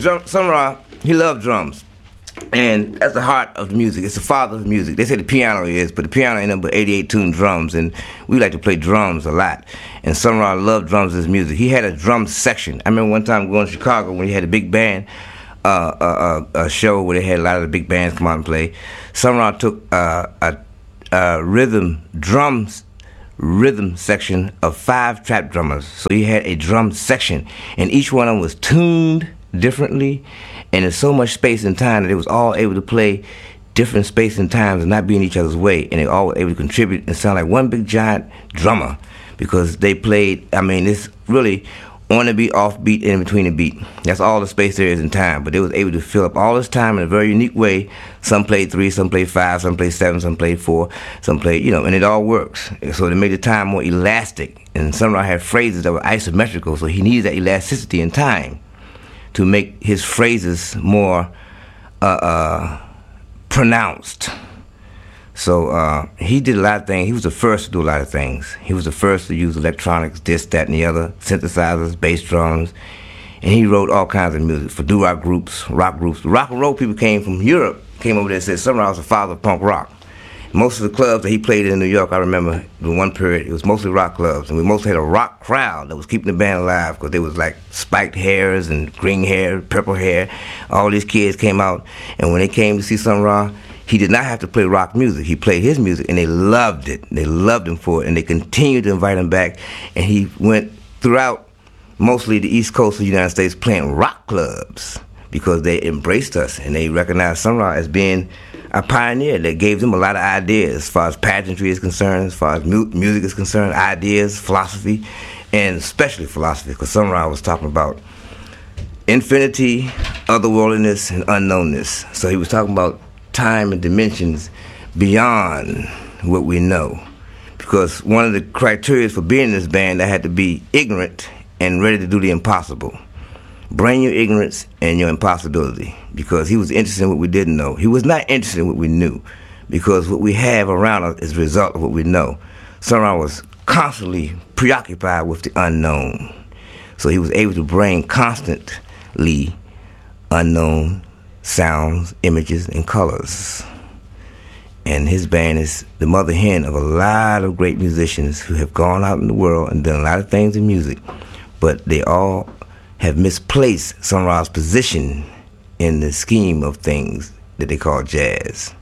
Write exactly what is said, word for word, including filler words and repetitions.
drum, Sun Ra, he loved drums. And that's the heart of the music. It's the father of music. They say the piano is, but the piano ain't nothing but eighty-eight tuned drums, and we like to play drums a lot. And Sun Ra loved drums in his music. He had a drum section. I remember one time going to Chicago when he had a big band, uh, uh, uh, a show where they had a lot of the big bands come out and play. Sun Ra took uh, a, a rhythm drums rhythm section of five trap drummers. So he had a drum section, and each one of them was tuned differently, and there's so much space and time that they was all able to play different space and times and not be in each other's way, and they all were able to contribute and sound like one big giant drummer, because they played, I mean, it's really on the beat, off beat, and in between the beat. That's all the space there is in time, but they was able to fill up all this time in a very unique way. Some played three, some played five, some played seven, some played four, some played, you know, and it all works. So they made the time more elastic, and Sun Ra had phrases that were isometrical, so he needed that elasticity in time to make his phrases more uh, uh, pronounced. So uh, he did a lot of things. He was the first to do a lot of things. He was the first to use electronics, this, that, and the other, synthesizers, bass drums, and he wrote all kinds of music for doo-wop groups, rock groups. The rock and roll people came from Europe, came over there and said Sun Ra was the father of punk rock. Most of the clubs that he played in New York, I remember in one period, it was mostly rock clubs, and we mostly had a rock crowd that was keeping the band alive, because there was like spiked hairs and green hair, purple hair. All these kids came out, and when they came to see Sun Ra, he did not have to play rock music. He played his music, and they loved it. They loved him for it, and they continued to invite him back, and he went throughout mostly the East Coast of the United States playing rock clubs, because they embraced us, and they recognized Sun Ra as being a pioneer that gave them a lot of ideas as far as pageantry is concerned, as far as mu- music is concerned, ideas, philosophy, and especially philosophy, because Sun Ra was talking about infinity, otherworldliness, and unknownness. So he was talking about time and dimensions beyond what we know, because one of the criteria for being in this band, I had to be ignorant and ready to do the impossible. Bring your ignorance and your impossibility, because he was interested in what we didn't know. He was not interested in what we knew, because what we have around us is a result of what we know. Sun Ra was constantly preoccupied with the unknown, so he was able to bring constantly unknown sounds, images, and colors. And his band is the mother hen of a lot of great musicians who have gone out in the world and done a lot of things in music, but they all have misplaced Sun Ra's position in the scheme of things that they call jazz.